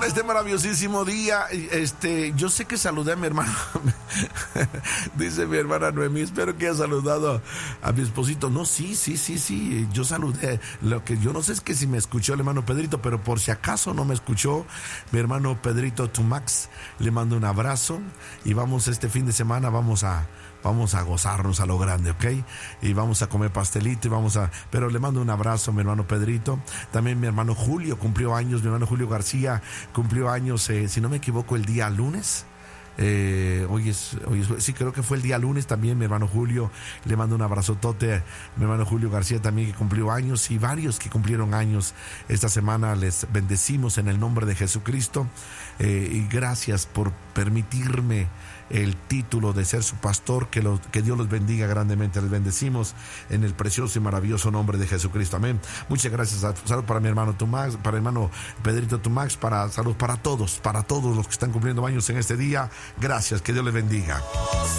para este maravillosísimo día. Yo sé que saludé a mi hermano. Dice mi hermana Noemí, espero que haya saludado a mi esposito. No, sí. Yo saludé. Lo que yo no sé es que si me escuchó el hermano Pedrito, pero por si acaso no me escuchó, mi hermano Pedrito Tumax, le mando un abrazo y vamos este fin de semana, vamos a gozarnos a lo grande, ¿ok? Y vamos a comer pastelito pero le mando un abrazo a mi hermano Pedrito. También mi hermano Julio cumplió años, mi hermano Julio García cumplió años, si no me equivoco, el día lunes. Sí, creo que fue el día lunes también. Mi hermano Julio, le mando un abrazotote. Mi hermano Julio García también, que cumplió años, y varios que cumplieron años esta semana. Les bendecimos en el nombre de Jesucristo, y gracias por permitirme el título de ser su pastor. Que Dios los bendiga grandemente. Les bendecimos en el precioso y maravilloso nombre de Jesucristo, amén. Muchas gracias. Salud para mi hermano Tumax, para mi hermano Pedrito Tumax, salud para todos los que están cumpliendo años en este día. Gracias, que Dios les bendiga.